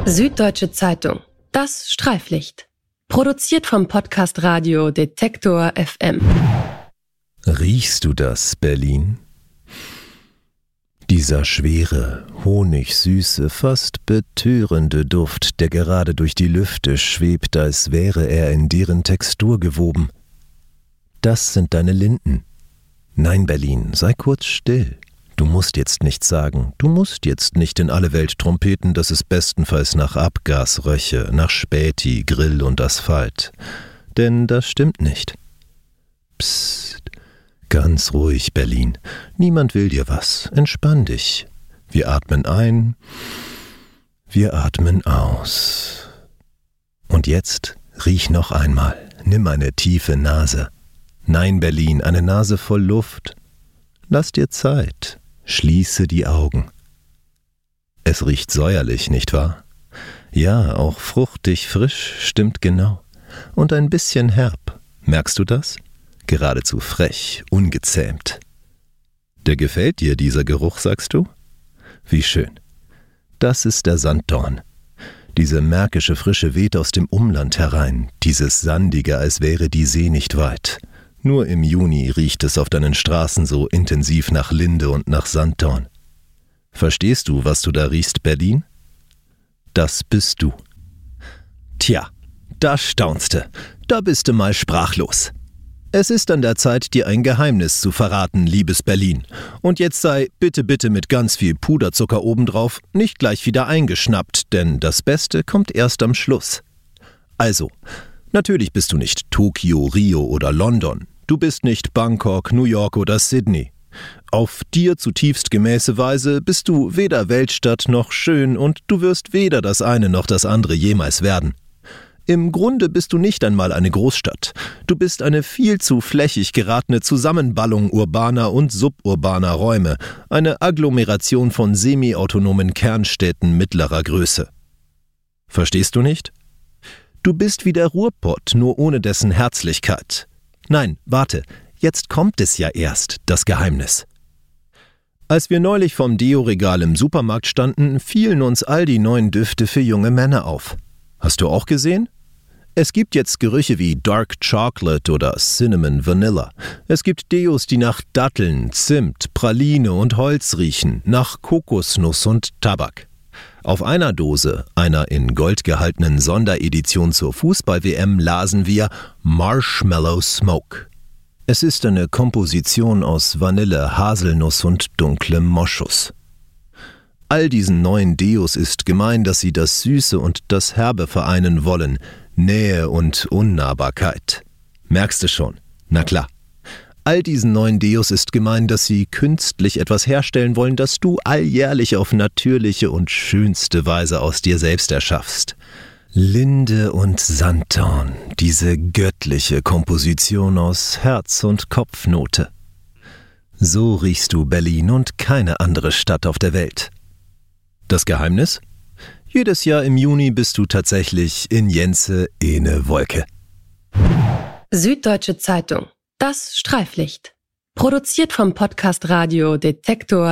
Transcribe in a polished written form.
Süddeutsche Zeitung. Das Streiflicht. Produziert vom Podcast Radio Detektor FM. Riechst du das, Berlin? Dieser schwere, honigsüße, fast betörende Duft, der gerade durch die Lüfte schwebt, als wäre er in deren Textur gewoben. Das sind deine Linden. Nein, Berlin, sei kurz still. Du musst jetzt nichts sagen, du musst jetzt nicht in alle Welt trompeten, dass es bestenfalls nach Abgas röche, nach Späti, Grill und Asphalt. Denn das stimmt nicht. Psst, ganz ruhig, Berlin. Niemand will dir was. Entspann dich. Wir atmen ein, wir atmen aus. Und jetzt riech noch einmal. Nimm eine tiefe Nase. Nein, Berlin, eine Nase voll Luft. Lass dir Zeit. Schließe die Augen. Es riecht säuerlich, nicht wahr? Ja, auch fruchtig, frisch, stimmt genau. Und ein bisschen herb. Merkst du das? Geradezu frech, ungezähmt. Der gefällt dir, dieser Geruch, sagst du? Wie schön. Das ist der Sanddorn. Diese märkische Frische weht aus dem Umland herein, dieses Sandige, als wäre die See nicht weit. Nur im Juni riecht es auf deinen Straßen so intensiv nach Linde und nach Sanddorn. Verstehst du, was du da riechst, Berlin? Das bist du. Tja, da staunste, da bist du mal sprachlos. Es ist an der Zeit, dir ein Geheimnis zu verraten, liebes Berlin. Und jetzt sei bitte mit ganz viel Puderzucker obendrauf nicht gleich wieder eingeschnappt, denn das Beste kommt erst am Schluss. Also, natürlich bist du nicht Tokio, Rio oder London. Du bist nicht Bangkok, New York oder Sydney. Auf dir zutiefst gemäße Weise bist du weder Weltstadt noch schön und du wirst weder das eine noch das andere jemals werden. Im Grunde bist du nicht einmal eine Großstadt. Du bist eine viel zu flächig geratene Zusammenballung urbaner und suburbaner Räume, eine Agglomeration von semi-autonomen Kernstädten mittlerer Größe. Verstehst du nicht? Du bist wie der Ruhrpott, nur ohne dessen Herzlichkeit. Nein, warte, jetzt kommt es ja erst, das Geheimnis. Als wir neulich vom Deo-Regal im Supermarkt standen, fielen uns all die neuen Düfte für junge Männer auf. Hast du auch gesehen? Es gibt jetzt Gerüche wie Dark Chocolate oder Cinnamon Vanilla. Es gibt Deos, die nach Datteln, Zimt, Praline und Holz riechen, nach Kokosnuss und Tabak. Auf einer Dose, einer in Gold gehaltenen Sonderedition zur Fußball-WM, lasen wir Marshmallow Smoke. Es ist eine Komposition aus Vanille, Haselnuss und dunklem Moschus. All diesen neuen Deos ist gemein, dass sie das Süße und das Herbe vereinen wollen, Nähe und Unnahbarkeit. Merkst du schon? Na klar. All diesen neuen Deos ist gemein, dass sie künstlich etwas herstellen wollen, das du alljährlich auf natürliche und schönste Weise aus dir selbst erschaffst. Linde und Sanddorn, diese göttliche Komposition aus Herz- und Kopfnote. So riechst du Berlin und keine andere Stadt auf der Welt. Das Geheimnis? Jedes Jahr im Juni bist du tatsächlich in Jense ene Wolke. Süddeutsche Zeitung. Das Streiflicht. Produziert vom Podcast Radio Detektor